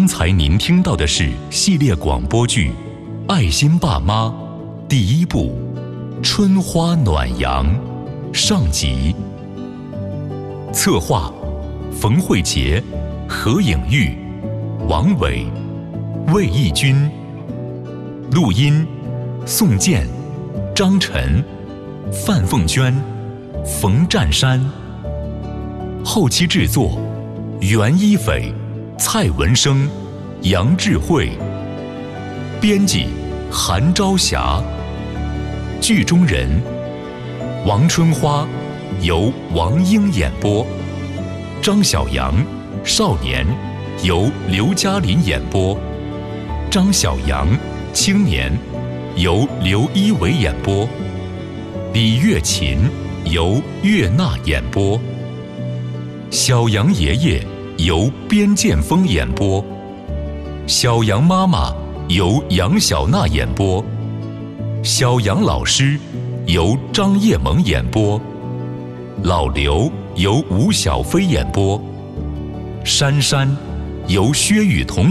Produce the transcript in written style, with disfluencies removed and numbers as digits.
刚才您听到的是系列广播剧《爱心爸妈》第1部《春花暖阳》上集。策划：冯慧杰、何颖玉、王伟、魏义军。录音：宋健、张晨、范凤娟、冯占山。后期制作：袁一斐、蔡文生、杨智慧。编辑：韩朝霞。剧中人：王春花由王英演播，张小阳少年由刘嘉林演播，张小阳青年由刘一伟演播，李月琴由岳娜演播，小杨爷爷由边建峰演播，小杨妈妈由杨小娜演播，小杨老师由张叶萌演播，老刘由吴小飞演播，珊珊由薛雨桐